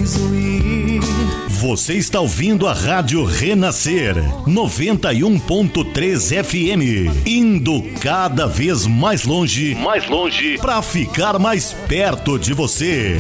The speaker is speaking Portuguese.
preciso ir. Você está ouvindo a Rádio Renascer 91.3 FM, indo cada vez mais longe, para ficar mais perto de você.